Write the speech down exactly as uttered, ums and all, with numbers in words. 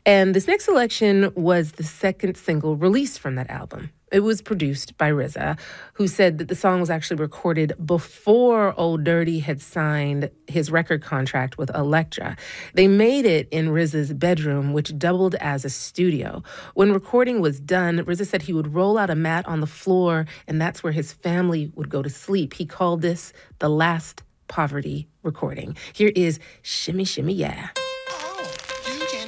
And this next selection was the second single released from that album. It was produced by R Z A, who said that the song was actually recorded before Old Dirty had signed his record contract with Elektra. They made it in R Z A's bedroom, which doubled as a studio. When recording was done, R Z A said he would roll out a mat on the floor, and that's where his family would go to sleep. He called this the last poverty recording. Here is Shimmy Shimmy Yeah.